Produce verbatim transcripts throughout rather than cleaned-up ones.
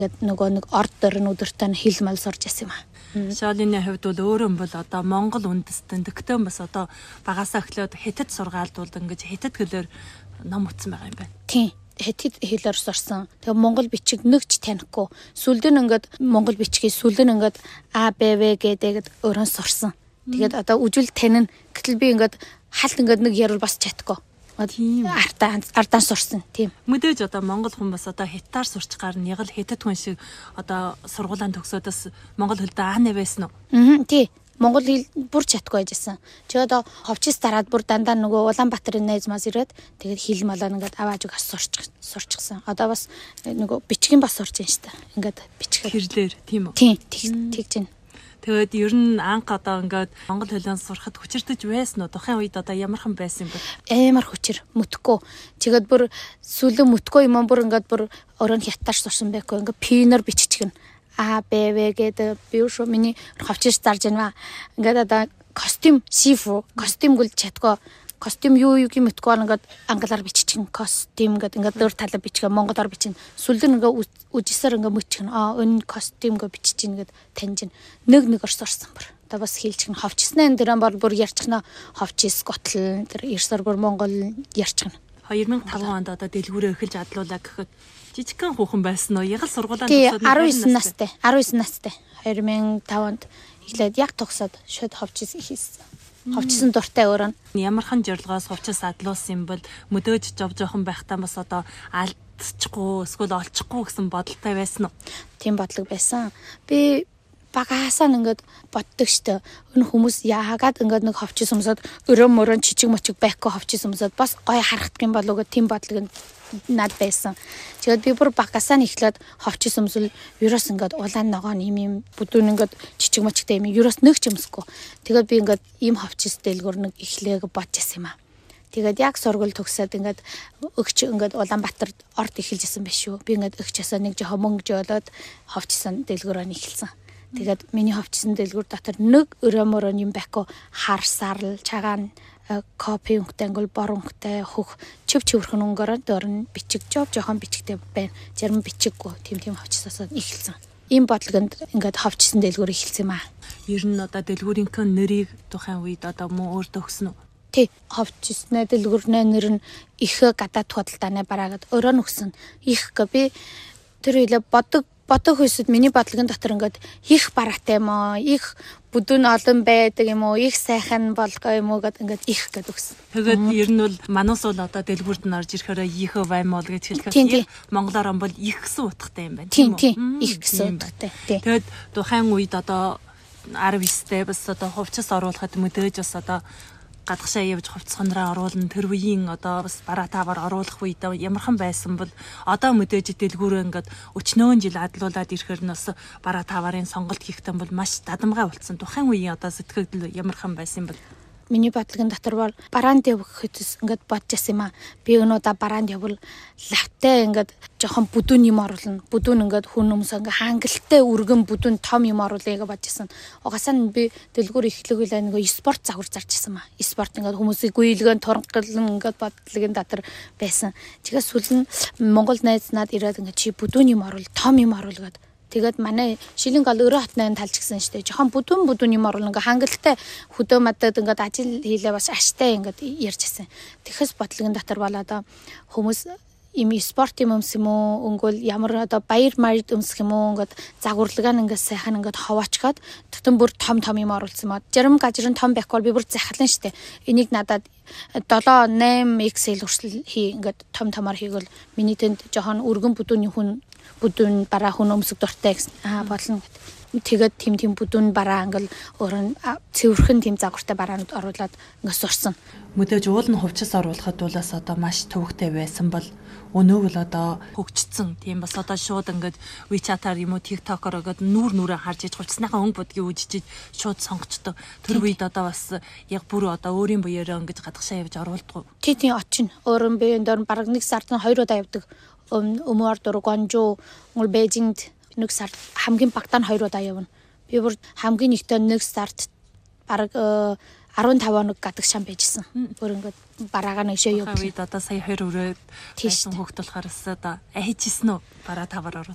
Гэт нөгөө нэг орд дөрн өдөртөө хил мал сурж ясан юм аа. Шоолины хувьд бол өөрөө бол одоо Монгол үндэстэн төгтөн бас одоо багасаа эхлээд хятад сургаалдуулд ингэж хятад хэлээр ном утсан байгаа юм байна. Тийм. Хятад хэлээр сурсан. Тэгээ Монгол бичиг нэгч танихгүй. Сүлд нь ингээд Монгол бичгийг сүлд нь ингээд А Б В гэдэг өрөө сурсан. Тэгээд одоо үжил танин гэтэл би ингээд халт ингээд нэг ярил бас чадахгүй. Тийм. Артаа ардаа сурсан. Тийм. Мэдээж одоо Монгол хүн бас одоо хятаар сурч гарна. Яг л хятад хүн шиг одоо сургуулийн төгсөөдөөс Монгол хэлдэ аа нэвэсэн үү? Аа тий. Монгол хэл бүр чадахгүй байжсэн. Чи одоо ховчис дараад бүр дандаа нөгөө Улаанбаатарын найз мас ирээд тэгээд хэл малаа ингээд авааж гас сурч сурчсан. Одоо бас нөгөө бичгийн бас сурч байна шүү дээ. Ингээд бичгээр хэрлэр тийм үү? Тийм. Тэгж байна. Тэгээд ер нь анх одоо ингээд монгол хэлээр сурахад хүчирдэж байсан уу? Тухайн үед одоо ямархан байсан юм бэ? Амар хүчир, мөтгөө. Тэгээд бүр сүүлийн мөтгөө юм бүр ингээд бүр өрөө нь хятаар сурсан байхгүй. Ингээд пинер биччихгэн. А Б В гэдэг би шүү миний хавчиж зарж байна. Ингээд одоо костюм шифу, костюм гүйл чадгаа. Костюм юу юу юм мэдгүй ингээд англиар биччихэн костюм гэдэг ингээд дөр талаа бичгээ монголоор бичнэ. Сүлд нь ингээд үжисээр ингээд мөчгөн. Аа энэ костюм гэж биччихин гэд таньж нэг нэг орсорсон бүр. Одоо бас хэлчихэн ховчснаа энэ дэрэн бол бүр ярьчихна ховчис готл тэр ерсөр бүр монгол ярьчихна. хоёр мянга таван онд одоо дэлгүүрээ эхэлж адлуулаа гэхэд жижигхэн хүүхэн байсан уу? Яг л сургуулаа төгсөөд арван девять настай. арван девять настай. хоёр мянга таванд эхлээд яг төгсөөд шууд ховчис хийсэн. Ховчсон дуртай өөрөө. Ямархан жирлогоос хувцас адлуулсан юм бол мөдөөж жов жоохон байхдаа бас одоо алдчихгүй эсвэл олчихгүй гэсэн бодолтой байсан уу? Тийм бодлого байсан. Би багасаа ингээд боддог штэ. Өн хүмүүс яагаад ингээд нэг ховчис өмсөд өрөө мөрөн чичиг мочиг байхгүй ховчис өмсөд бас гоё харагдах юм болов уу гэх тийм бодлого над байсан. Тэгээд би бүр багасаа эхлээд ховчис өмсөл юурас ингээд улаан ногоон юм юм бүдүүн ингээд чичиг мочигтай юм юурас нэг ч өмсөхгүй. Тэгээд би ингээд ийм ховчис дэлгүүр нэг эхлээг бодож ясан юм аа. Тэгээд яг сургууль төгсөөд ингээд өгч ингээд Улаанбаатарт орд эхэлжсэн байх шүү. Би ингээд өгчөөсөө нэг жоохон мөнгө жөөлөөд ховчисан дэлгүүрөө эхэлсэн. Тэгээд миний ховчисан дэлгүүр дотор нэг өрөө мөрөө юм байхгүй хар сарл чагаан копи өнгөтэй англ бор өнгөтэй хөх чив чивэрхэн өнгөөр дөрн бичиг жов жоохон бичигтэй байна. Зарим бичиггүй тийм тийм ховчсасаа эхэлсэн. Ийм бодлогонд ингээд ховчсон дэлгүүр эхэлсэн юм аа. Ер нь одоо дэлгүүрийнхээ нэрийг тухайн үед одоо мөн өөр төгсөн үү? Тий, ховчснаа дэлгүүрнээ нэр нь их гадаад худалдааны бараагаад өрөө нөхсөн. Их гэ би тэр үйлээ бодог бодог хөөсөд миний бодлогын дотор ингээд их бараатай юм аа, их бүдүүн олон байдаг юм уу, их сайхан болгоо юм уу гэд ингээд их гэд өгсөн. Тэгээд ер нь бол манус бол одоо дэлгүүрт нь орж ирэхээр ихөө баймол гэж хэлэхээр монголоор бол их гэсэн утгатай юм байна тийм үү? Тийм, их гэсэн утгатай. Тэгээд тухайн үед одоо арав девять бас одоо хувцас оруулахад мэдээж бас одоо гадагшаа явж хувцас хонроо оруулна тэр үеийн одоо бас бараа таваар оруулах үед ямархан байсан бол одоо мэдээж дэлгүүрээ ингээд өчнөөн жил адлуулад ирэхээр нь бас бараа таварын сонголт хийхтэн бол маш дадамгай болсон. Тухайн үеийн одоо сэтгэл ямархан байсан юм бол миний бодлогын дотор бол бараанд явахд ингээд бодож ясан юм аа. Би өнөөдөр бараанд явбал лавтай ингээд жоохон бүдүүн юм оруулна. Бүдүүн ингээд хүн өмс ингээд хангалттай өргөн бүдүүн том юм оруулъя гэж бодож ясан. Угаасаа нь би дэлгүүр эхлэхүйлээ нэг спорт загвар зарж ясан маа. Спорт ингээд хүмүүсийг гүйлгэн тургалан ингээд бодлогын дотор байсан. Чигээс сүлэн Монгол найз над ирээд ингээд чи бүдүүн юм оруул, том юм оруул гэдэг. Тэгээд манай шилэн гол өрөө хотны талж гисэн штэ. Жохон бүдүүн бүдүүн юм оруулна. Ингээ хангалттай хөдөө мадад ингээд ажил хийлээ бас аштай ингээд ярьжсэн. Тэгэхээс бодлогын дотор бол одоо хүмүүс им спорт юм өмс юм уу өнгөл ямар одоо баяр мард өмсөх юм уу ингээд загварлагаа ингээд сайхан ингээд хаваачгаад тэгтэн бүр том том юм оруулсан мод. Зарим гажрын том байхгүй бол би бүр захирлан штэ. Энийг надад seven eight икс эл хүртэл хий ингээд том томор хийгэл миний тэнд жохон өргөн бүдүүний хүн бүдүүн бараа хүн өмсөх дуртай гэсэн аа болно гэдэг. Тэгээд тим тим бүдүүн бараа ингээл өөрөн цэвэрхэн тим загвартай бараанууд оруулаад ингээд сурсан. Мэдээж уул нь хувцас оруулахад дуулаас одоо маш төвөгтэй байсан бол өнөө бол одоо хөгжцсөн. Тийм бас одоо шууд ингээд WeChat-аар юм уу TikTok-оор ингээд нүүр нүрээ харж иж хувцсныхаа өнгө будгийг үжиж шууд сонгочтой. Тэр үед одоо бас яг бүр одоо өөрийн буяараа ингээд гадагшаа явж оруулдаг. Тий тий очин. Өөрөн биеийн дор бараг нэг сард нь хоёр удаа явдаг. Өмөр дөрөв Гонжо, Монгол Бээжинд нэг сард хамгийн багтаа хоёр удаа явна. Би бүр хамгийн нэгтээ нэг сард бараг арван таван хоног гадагшаан байжсэн. Бүр ингээд бараагаа нэшээ явуулсан. Үед одоо сая хоёр өрөөд байсан хөхт болохоор одоо ахижсэн үү бараа таваар оруулахад.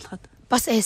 бас